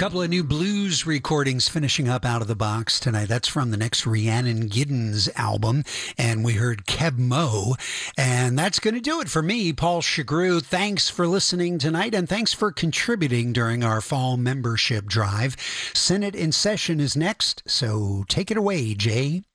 Couple of new blues recordings finishing up out of the box tonight. That's from the next Rhiannon Giddens album. And we heard Keb Mo. And that's going to do it for me, Paul Chagru. Thanks for listening tonight, and thanks for contributing during our fall membership drive. Senate in session is next, so take it away, Jay.